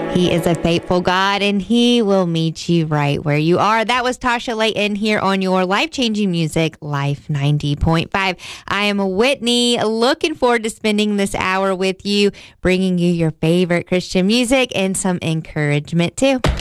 He is a faithful God, and He will meet you right where you are. That was Tasha Layton here on your life-changing music, Life 90.5. I am Whitney, looking forward to spending this hour with you, bringing you your favorite Christian music and some encouragement, too.